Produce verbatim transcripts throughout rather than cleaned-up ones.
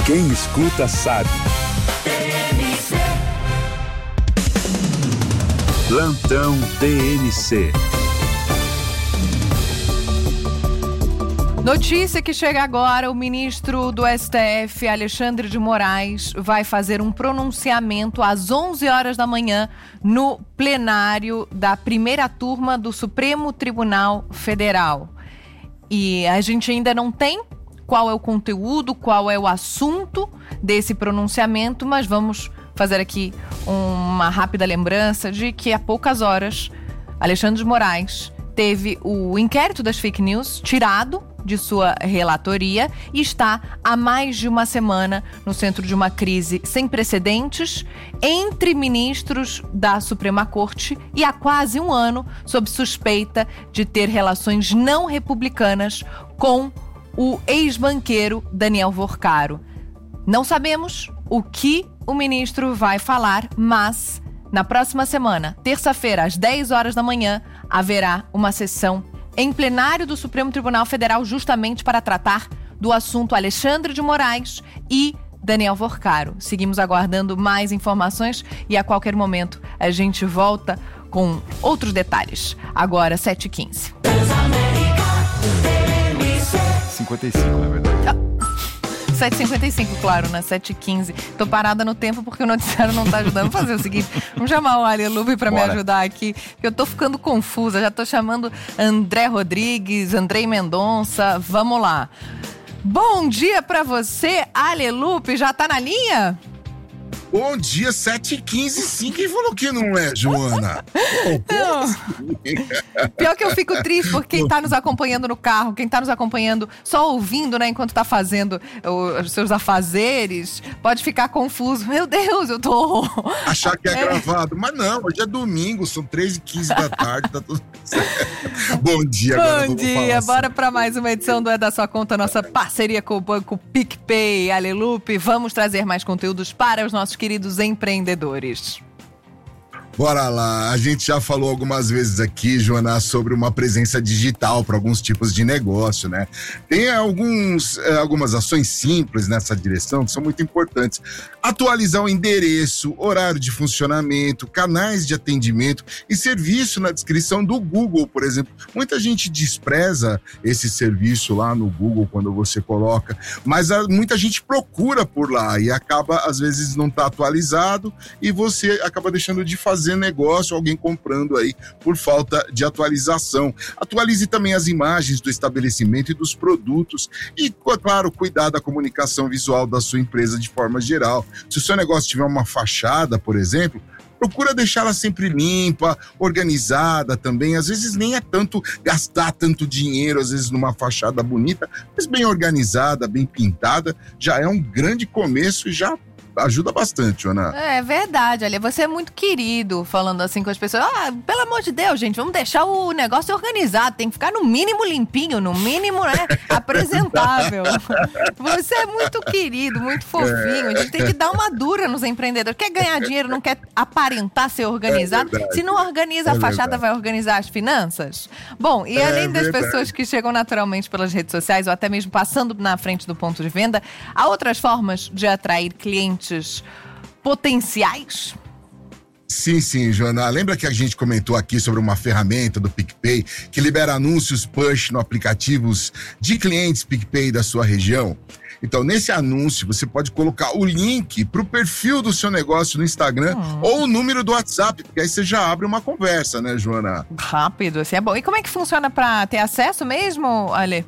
Quem escuta sabe. Plantão D M C. Notícia que chega agora: o ministro do S T F, Alexandre de Moraes, vai fazer um pronunciamento às onze horas da manhã no plenário da primeira turma do Supremo Tribunal Federal. E a gente ainda não tem qual é o conteúdo, qual é o assunto desse pronunciamento, mas vamos fazer aqui uma rápida lembrança de que há poucas horas Alexandre de Moraes teve o inquérito das fake news tirado de sua relatoria e está há mais de uma semana no centro de uma crise sem precedentes entre ministros da Suprema Corte e há quase um ano sob suspeita de ter relações não republicanas com o ex-banqueiro Daniel Vorcaro. Não sabemos o que o ministro vai falar, mas na próxima semana, terça-feira, às dez horas da manhã, haverá uma sessão em plenário do Supremo Tribunal Federal justamente para tratar do assunto Alexandre de Moraes e Daniel Vorcaro. Seguimos aguardando mais informações e a qualquer momento a gente volta com outros detalhes. Agora, sete e quinze. cinquenta e cinco, na verdade. sete e cinquenta e cinco, claro, né? sete e quinze. Tô parada no tempo porque o noticiário não tá ajudando. Vamos fazer o seguinte, vamos chamar o Alelupe pra Bora. me ajudar aqui, porque eu tô ficando confusa. Já tô chamando André Rodrigues, Andrei Mendonça. Vamos lá. Bom dia pra você, Alelupe. Já tá na linha? Bom dia, sete e quinze, sim. Quem falou que não é, Joana? Oh, não. Pior que eu fico triste porque quem tá nos acompanhando no carro, quem tá nos acompanhando só ouvindo, né, enquanto tá fazendo os seus afazeres, pode ficar confuso. Meu Deus, eu tô... Achar que é, é gravado. Mas não, hoje é domingo, são três e quinze da tarde, tá tudo certo. Bom dia. Bom agora dia, bora assim. Pra mais uma edição do É da Sua Conta, nossa parceria com o Banco PicPay. Alelupe, vamos trazer mais conteúdos para os nossos queridos empreendedores. Bora lá, a gente já falou algumas vezes aqui, Joana, sobre uma presença digital para alguns tipos de negócio, né? Tem alguns, algumas ações simples nessa direção que são muito importantes. Atualizar o endereço, horário de funcionamento, canais de atendimento e serviço na descrição do Google, por exemplo. Muita gente despreza esse serviço lá no Google quando você coloca, mas muita gente procura por lá e acaba, às vezes, não tá atualizado e você acaba deixando de fazer negócio, alguém comprando aí por falta de atualização. Atualize também as imagens do estabelecimento e dos produtos e, claro, cuidar da comunicação visual da sua empresa de forma geral. Se o seu negócio tiver uma fachada, por exemplo, procura deixá-la sempre limpa, organizada também. Às vezes nem é tanto gastar tanto dinheiro, às vezes numa fachada bonita, mas bem organizada, bem pintada, já é um grande começo e já ajuda bastante, Ana. É verdade, olha, você é muito querido falando assim com as pessoas. Ah, pelo amor de Deus, gente, vamos deixar o negócio organizado, tem que ficar no mínimo limpinho, no mínimo, né, apresentável. Você é muito querido, muito fofinho, a gente tem que dar uma dura nos empreendedores. Quer ganhar dinheiro, não quer aparentar ser organizado? É se não organiza a é fachada, verdade. Vai organizar as finanças? Bom, e além é das verdade. pessoas que chegam naturalmente pelas redes sociais ou até mesmo passando na frente do ponto de venda, há outras formas de atrair clientes potenciais? Sim, sim, Joana. Lembra que a gente comentou aqui sobre uma ferramenta do PicPay que libera anúncios push no aplicativos de clientes PicPay da sua região? Então, nesse anúncio, você pode colocar o link para o perfil do seu negócio no Instagram hum. ou o número do WhatsApp, porque aí você já abre uma conversa, né, Joana? Rápido, assim é bom. E como é que funciona para ter acesso mesmo, Ale?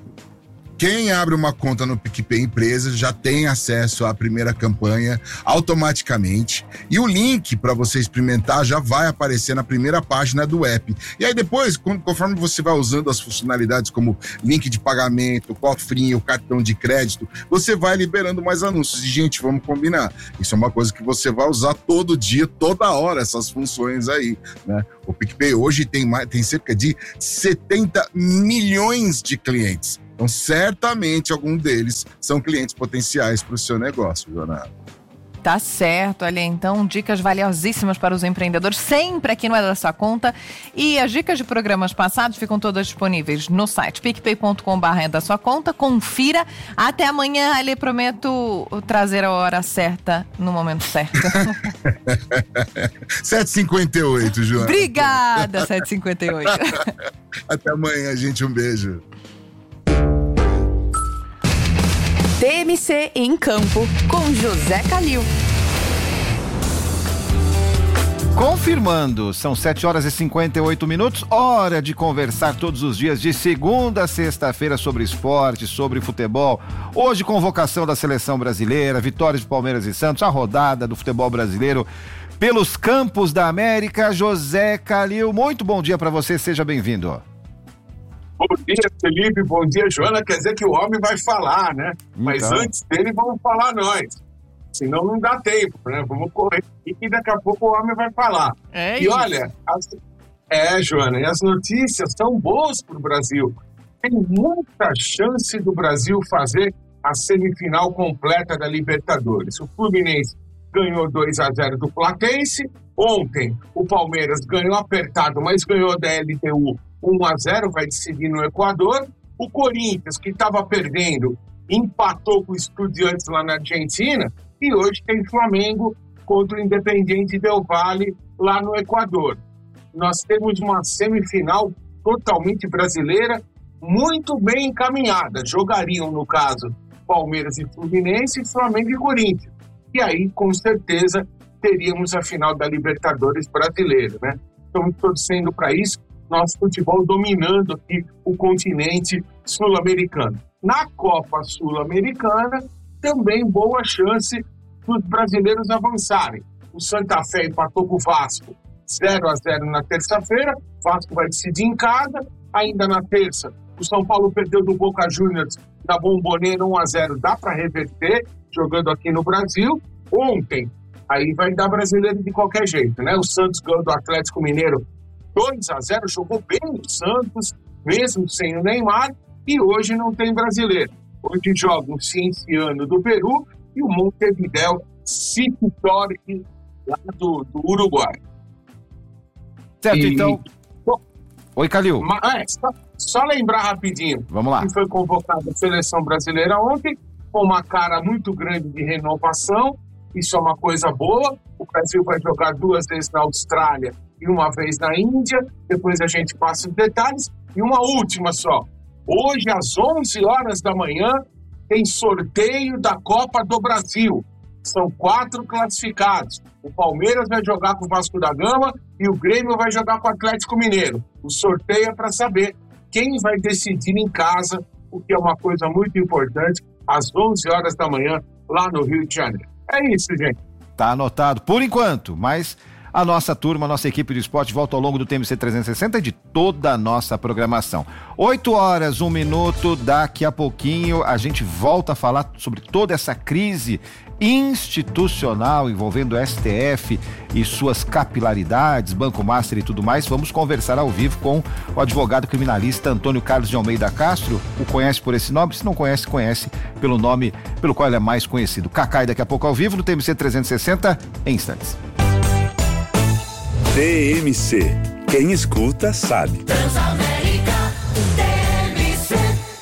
Quem abre uma conta no PicPay Empresa já tem acesso à primeira campanha automaticamente e o link para você experimentar já vai aparecer na primeira página do app. E aí depois, conforme você vai usando as funcionalidades como link de pagamento, cofrinho, cartão de crédito, você vai liberando mais anúncios. E, gente, vamos combinar, isso é uma coisa que você vai usar todo dia, toda hora, essas funções aí, né? O PicPay hoje tem, mais, tem cerca de setenta milhões de clientes. Então, certamente, algum deles são clientes potenciais para o seu negócio, Leonardo. Tá certo, olha, então dicas valiosíssimas para os empreendedores, sempre aqui no É da Sua Conta. E as dicas de programas passados ficam todas disponíveis no site picpay ponto com barra é da sua conta. Confira. Até amanhã, ali prometo trazer a hora certa no momento certo. sete e cinquenta e oito, Joana. Obrigada, sete e cinquenta e oito. Até amanhã, gente. Um beijo. T M C em Campo, com José Calil. Confirmando, são sete horas e cinquenta e oito minutos, hora de conversar todos os dias, de segunda a sexta-feira, sobre esporte, sobre futebol. Hoje, convocação da seleção brasileira, vitórias de Palmeiras e Santos, a rodada do futebol brasileiro pelos campos da América. José Calil, muito bom dia para você, seja bem-vindo. Bom dia, Felipe. Bom dia, Joana. Quer dizer que o homem vai falar, né? Então. Mas antes dele, vamos falar nós. Senão não dá tempo, né? Vamos correr e daqui a pouco o homem vai falar. É e isso. olha, as... é, Joana, e as notícias são boas para o Brasil. Tem muita chance do Brasil fazer a semifinal completa da Libertadores. O Fluminense ganhou dois a zero do Platense. Ontem, o Palmeiras ganhou apertado, mas ganhou da L T U um a zero, vai decidir no Equador. O Corinthians, que estava perdendo, empatou com o Estudiantes lá na Argentina. E hoje tem Flamengo contra o Independiente Del Valle lá no Equador. Nós temos uma semifinal totalmente brasileira, muito bem encaminhada. Jogariam, no caso, Palmeiras e Fluminense, Flamengo e Corinthians. E aí, com certeza, teríamos a final da Libertadores brasileira, né? Estamos torcendo para isso. Nosso futebol dominando aqui o continente sul-americano. Na Copa Sul-Americana, também boa chance dos brasileiros avançarem. O Santa Fé empatou com o Vasco zero a zero na terça-feira. O Vasco vai decidir em casa. Ainda na terça, o São Paulo perdeu do Boca Juniors na Bombonera um a zero. Dá para reverter, jogando aqui no Brasil. Ontem, aí vai dar brasileiro de qualquer jeito, né? O Santos ganhou do Atlético Mineiro dois a zero, jogou bem o Santos, mesmo sem o Neymar, e hoje não tem brasileiro. Hoje joga o Cienciano do Peru e o Montevideo City Torque lá do, do Uruguai. Certo, e, então... Bom, Oi, Calil. É, só, só lembrar rapidinho. Vamos lá. Que foi convocada a seleção brasileira ontem, com uma cara muito grande de renovação. Isso é uma coisa boa. O Brasil vai jogar duas vezes na Austrália e uma vez na Índia. Depois a gente passa os detalhes. E uma última só. Hoje, às onze horas da manhã, tem sorteio da Copa do Brasil. São quatro classificados. O Palmeiras vai jogar com o Vasco da Gama e o Grêmio vai jogar com o Atlético Mineiro. O sorteio é para saber quem vai decidir em casa, o que é uma coisa muito importante, às onze horas da manhã, lá no Rio de Janeiro. É isso, gente. Tá anotado, por enquanto, mas a nossa turma, a nossa equipe de esporte volta ao longo do T M C trezentos e sessenta e de toda a nossa programação. oito horas, um minuto, daqui a pouquinho a gente volta a falar sobre toda essa crise institucional envolvendo o S T F e suas capilaridades, Banco Master e tudo mais. Vamos conversar ao vivo com o advogado criminalista Antônio Carlos de Almeida Castro. O conhece por esse nome? Se não conhece, conhece pelo nome pelo qual ele é mais conhecido. Cacai, daqui a pouco ao vivo no T M C trezentos e sessenta, em instantes. T M C. Quem escuta sabe. Transamérica T M C.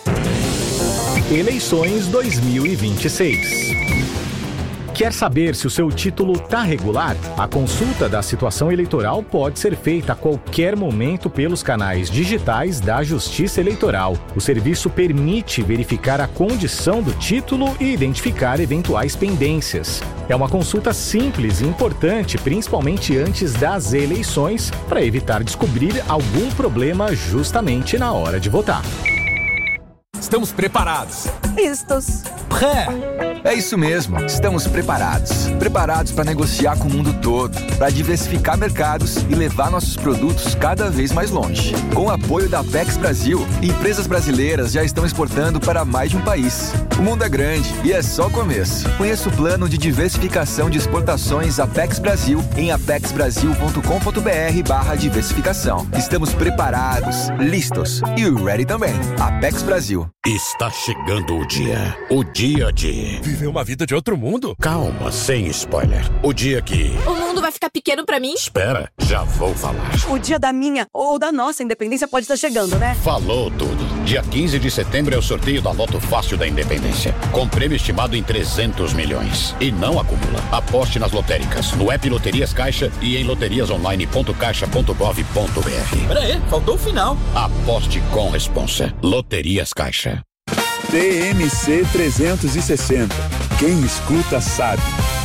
Eleições dois mil e vinte e seis. Quer saber se o seu título está regular? A consulta da situação eleitoral pode ser feita a qualquer momento pelos canais digitais da Justiça Eleitoral. O serviço permite verificar a condição do título e identificar eventuais pendências. É uma consulta simples e importante, principalmente antes das eleições, para evitar descobrir algum problema justamente na hora de votar. Estamos preparados. Vistos. Pré. É isso mesmo, estamos preparados. Preparados para negociar com o mundo todo, para diversificar mercados e levar nossos produtos cada vez mais longe. Com o apoio da Apex Brasil, empresas brasileiras já estão exportando para mais de um país. O mundo é grande e é só o começo. Conheça o plano de diversificação de exportações Apex Brasil em apexbrasil.com.br barra diversificação. Estamos preparados, listos e ready também. Apex Brasil. Está chegando o dia, o dia de viver uma vida de outro mundo? Calma, sem spoiler. O dia que... O mundo vai ficar pequeno pra mim? Espera, já vou falar. O dia da minha ou da nossa independência pode estar chegando, né? Falou tudo. Dia quinze de setembro é o sorteio da Loto Fácil da Independência. Com prêmio estimado em trezentos milhões. E não acumula. Aposte nas lotéricas, no app Loterias Caixa e em loterias online ponto caixa ponto gov ponto br. Pera aí, faltou o final. Aposte com responsa. Loterias Caixa. T M C trezentos e sessenta. Quem escuta sabe.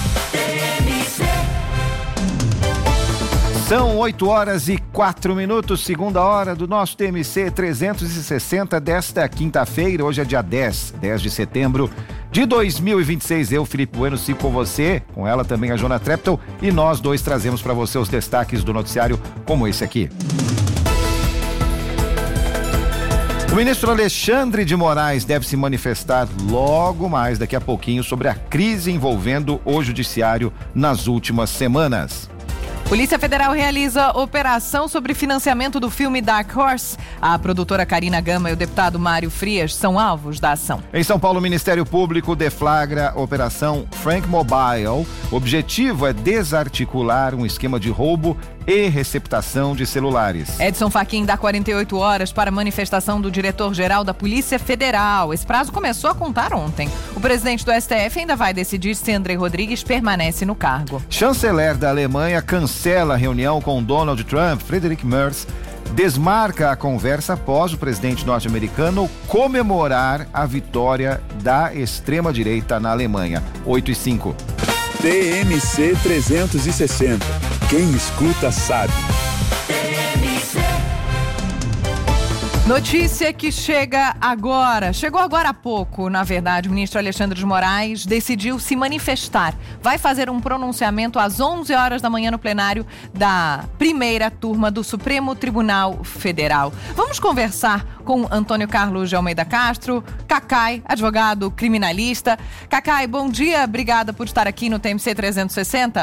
São oito horas e quatro minutos, segunda hora do nosso T M C trezentos e sessenta desta quinta-feira. Hoje é dia dez, dez de setembro de dois mil e vinte e seis. Eu, Felipe Bueno, sigo com você, com ela também a Jona Treptow, e nós dois trazemos para você os destaques do noticiário, como esse aqui. O ministro Alexandre de Moraes deve se manifestar logo mais, daqui a pouquinho, sobre a crise envolvendo o judiciário nas últimas semanas. Polícia Federal realiza operação sobre financiamento do filme Dark Horse. A produtora Karina Gama e o deputado Mário Frias são alvos da ação. Em São Paulo, o Ministério Público deflagra a Operação Frank Mobile. O objetivo é desarticular um esquema de roubo e receptação de celulares. Edson Fachin dá quarenta e oito horas para a manifestação do diretor-geral da Polícia Federal. Esse prazo começou a contar ontem. O presidente do S T F ainda vai decidir se André Rodrigues permanece no cargo. Chanceler da Alemanha cancela a reunião com Donald Trump. Friedrich Merz desmarca a conversa após o presidente norte-americano comemorar a vitória da extrema-direita na Alemanha. oito e cinco. T M C trezentos e sessenta. Quem escuta sabe. Notícia que chega agora, chegou agora há pouco, na verdade. O ministro Alexandre de Moraes decidiu se manifestar. Vai fazer um pronunciamento às onze horas da manhã no plenário da primeira turma do Supremo Tribunal Federal. Vamos conversar com Antônio Carlos de Almeida Castro, Cacai, advogado criminalista. Cacai, bom dia, obrigada por estar aqui no T M C trezentos e sessenta.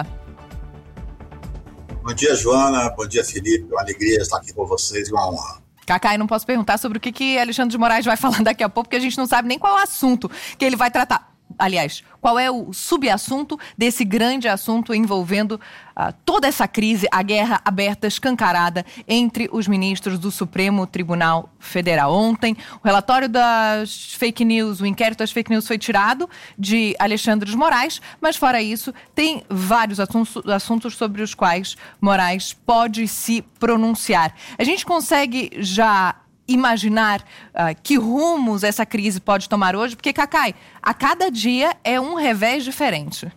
Bom dia, Joana, bom dia, Felipe, uma alegria estar aqui com vocês e uma honra. Cacai, não posso perguntar sobre o que, que Alexandre de Moraes vai falar daqui a pouco, porque a gente não sabe nem qual é o assunto que ele vai tratar. Aliás, qual é o subassunto desse grande assunto envolvendo uh, toda essa crise, a guerra aberta, escancarada entre os ministros do Supremo Tribunal Federal. Ontem, o relatório das fake news, o inquérito das fake news foi tirado de Alexandre de Moraes, mas fora isso, tem vários assuntos, assuntos sobre os quais Moraes pode se pronunciar. A gente consegue já imaginar uh, que rumos essa crise pode tomar hoje? Porque, Cacai, a cada dia é um revés diferente.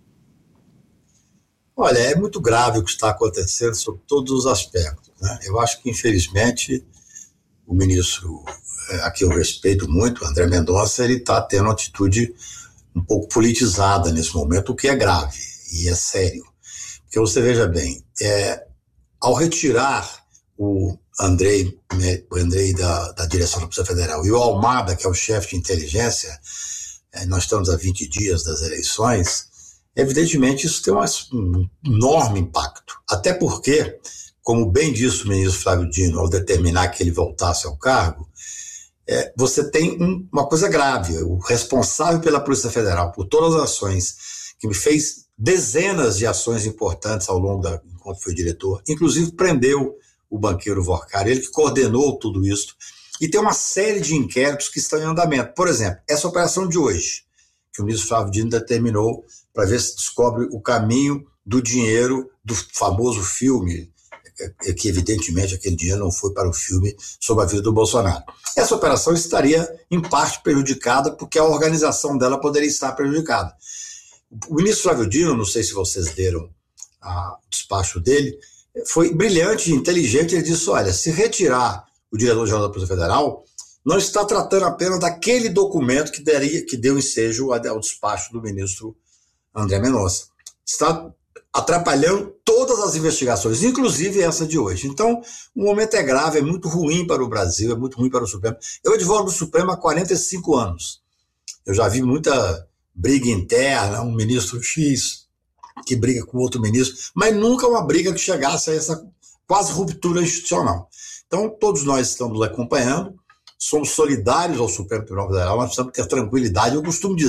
Olha, é muito grave o que está acontecendo sob todos os aspectos, né? Eu acho que, infelizmente, o ministro, a quem eu respeito muito, André Mendonça, ele está tendo uma atitude um pouco politizada nesse momento, o que é grave e é sério. Porque você veja bem, é, ao retirar o Andrei, né, o Andrei da, da direção da Polícia Federal e o Almada, que é o chefe de inteligência, é, nós estamos a vinte dias das eleições, evidentemente isso tem um enorme impacto. Até porque, como bem disse o ministro Flávio Dino ao determinar que ele voltasse ao cargo, é, você tem um, uma coisa grave. O responsável pela Polícia Federal por todas as ações, que me fez dezenas de ações importantes ao longo da enquanto foi diretor, inclusive prendeu o banqueiro Vorkari, ele que coordenou tudo isso, e tem uma série de inquéritos que estão em andamento. Por exemplo, essa operação de hoje, que o ministro Flávio Dino determinou para ver se descobre o caminho do dinheiro do famoso filme, que evidentemente aquele dinheiro não foi para o filme sobre a vida do Bolsonaro. Essa operação estaria, em parte, prejudicada, porque a organização dela poderia estar prejudicada. O ministro Flávio Dino, não sei se vocês leram a, o despacho dele, foi brilhante e inteligente. Ele disse, olha, se retirar o diretor-geral da Polícia Federal, não está tratando apenas daquele documento que, daria, que deu ensejo ao despacho do ministro André Mendonça. Está atrapalhando todas as investigações, inclusive essa de hoje. Então, o momento é grave, é muito ruim para o Brasil, é muito ruim para o Supremo. Eu advogo do Supremo há quarenta e cinco anos. Eu já vi muita briga interna, um ministro X que briga com outro ministro, mas nunca uma briga que chegasse a essa quase ruptura institucional. Então, todos nós estamos acompanhando, somos solidários ao Supremo Tribunal Federal, nós precisamos ter tranquilidade. Eu costumo dizer